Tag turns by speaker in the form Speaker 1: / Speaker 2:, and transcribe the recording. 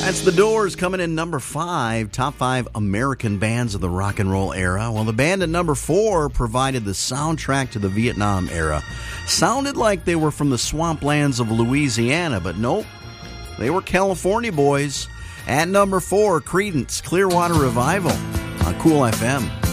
Speaker 1: That's The Doors coming in number 5, top 5 American bands of the rock and roll era. Well, the band at number 4 provided the soundtrack to the Vietnam era. Sounded like they were from the swamplands of Louisiana, but nope, they were California boys. At number 4, Creedence Clearwater Revival on Cool FM.